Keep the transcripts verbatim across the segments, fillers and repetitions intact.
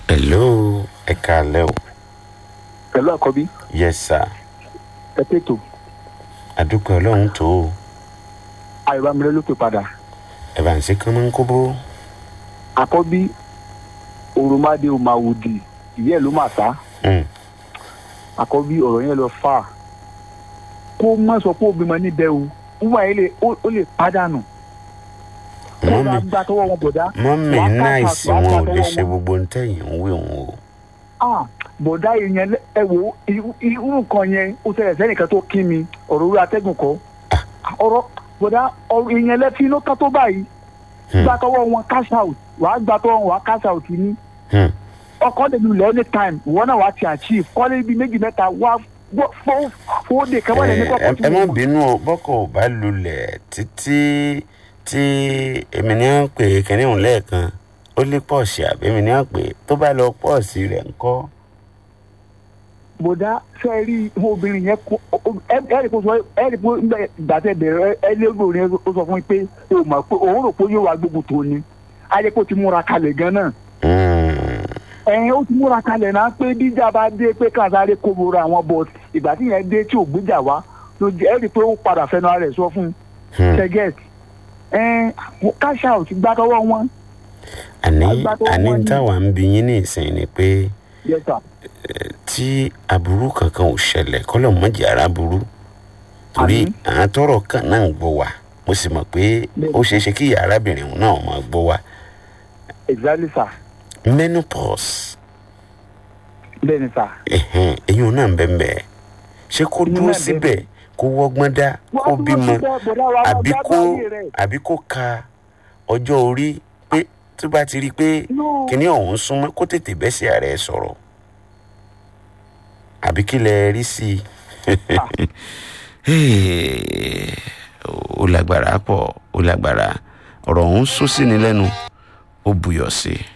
Hello, ẹ káalẹ́ o. Hello, Àkọ́bí. Yes, sir. Ẹ tètò. Adúpẹ́ Ọlọ́run tó o. Àìbámilé ló pè padà. Ẹ bá ń ṣe kán máa ń kóbó. Àkọ́bí òròmádé ò máa wòdì ìyá ẹ̀ ló máa sá. Àkọ́bí ọ̀rọ̀ yẹn lọ fà. Kó má sọ pé òbí máa níbẹ̀ o. Wúwa yẹn lè ó lè pàdánù. Mọ́mí Gbà tọwọ́ wọn bọ̀dá. mọ́mí náìsì wọn ò lè ṣe gbogbo ń tẹ̀yìn ń wé òun o. Ah, bọ̀dá yẹn ẹ wo irú nǹkan yẹn ó ṣẹlẹ̀ sẹ́nìkan tó kí mi ọ̀rọ̀ orí atẹ́gùn kọ́. Ọ̀rọ̀ bọ̀dá ọ̀rọ̀ ìyẹn lẹ́fí ló ká tó báyìí. Gbà tọwọ́ wọn cash out wàá gbà tọwọ́ wọn wàá cash out ní. Ọkọ lè lu lẹ́ anytime ìwọ náà wàá ti achieve kọ́lé ibi méjì mẹ́ta wá fowóde kẹ́wọ́n lè ní kọ́kọ́ tó. Ẹ má bínú o, bọ́kọ̀ ò bá lulẹ̀ títí tí èmi ní à ń pè é kẹ́ni òun lẹ́ẹ̀kan ó lé pọ̀ọ̀sì àbí èmi ní à ń pè é tó bá lọ pọ̀ọ̀sì rẹ̀ ńkọ́. Bọ̀dá fẹ́ rí obìnrin yẹn kó ẹ̀rì kó sọ ẹ̀rì kó gbàtẹ́ bẹ̀rẹ̀ ẹlẹ́gbẹ̀rún yẹn ó sọ fún mi pé o mọ̀ pé òun rò pé yóò wá gbógun tó ni ayé kó ti múra kalẹ̀ gan náà. ẹ̀yin ó ti múra kalẹ̀ náà pé díjà bá dé pé káàsáré kó bora àwọn bọ̀ ìgbà tí yẹn dé tí ò gbéjà wá ló jẹ́ ẹ̀rì pé ó padà fẹnu ara rẹ̀ sọ fún ṣẹ́gẹ́t cash out gbá tọwọ́ wọn. àní àní táwa ń bi yín ní ìsìn ni pé tí aburú kankan ò ṣẹlẹ̀ kọ́lọ̀ mọ́jì ara burú torí àwọn tọrọ kan náà ń gbọ́ wa mo sì mọ̀ pé ó ṣeé ṣe kí ìyá arábìnrin náà máa gbọ́ wa. exactly sir. menopause. bẹ́ẹ̀ni sir. eyín náà ń bẹ́ẹ̀ bẹ́ẹ̀ ṣé kó dúró síbẹ̀ kó wọ́gbọ́n dá kó bímọ àbí kó àbí kó ka ọjọ́ orí pé tó bá ti rí i pé kíní ọ̀hún súnmọ́ kó tètè bẹ́ sí ààrẹ sọ̀rọ̀ àbí kí lẹ rí sí i. ó lágbára pọ̀ ó lágbára ọ̀rọ̀ ọ̀hún sọ sí ni lẹ́nu ó buyọ̀ sí i.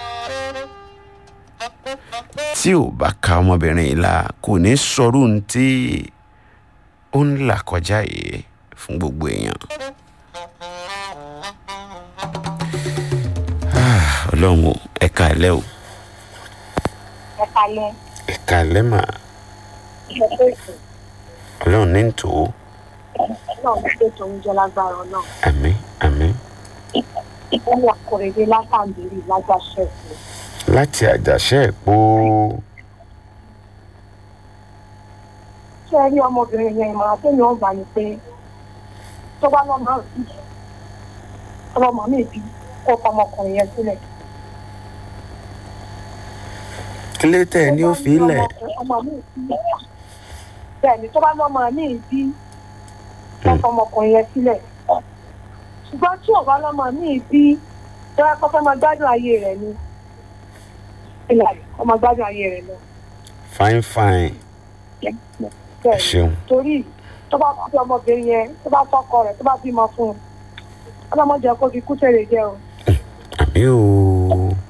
tí ò bá ka ọmọbìnrin yìí la kò ní sọrú ní tí ó ń là kọjá yìí fún gbogbo èèyàn. Ọlọ́run o ẹ káalẹ́ o. ẹ káalẹ́. ẹ káalẹ́ mà. Ọlọ́run ní tò ó. Ọlọ́run ní tò ń jẹ́ lágbára náà. Àmín àmín. ó ní àkòrèdè látàbírí lájàṣẹ́ ẹ̀pọ̀. láti àjàṣẹ́ ẹ̀pọ̀. ṣé ẹ rí ọmọbìnrin yẹn ìmọ̀ràn tó yàn gbà ní pé tó bá lọ́mọ náà sí ọlọ́mọ mi bí kó fọmọkùnrin yẹn sílẹ̀. kí ló tẹ̀ ní ó fi lẹ̀. bẹ́ẹ̀ni tó bá lọ́mọ mi bí kó fọmọkùnrin yẹn sílẹ̀. ṣùgbọ́n tí ò bá lọ́mọ mi bí tó yẹ kó fẹ́ máa gbádùn ayé rẹ̀ ni ilẹ̀ kó máa gbádùn ayé rẹ̀ lọ. fine fine. bẹ́ẹ̀ni torí tó bá fi ọmọbìnrin yẹn tó bá fọ́kọ rẹ̀ tó bá bímọ fún un ọlọ́mọdé kó fi kú tẹ̀lé jẹ́ o. àmì o.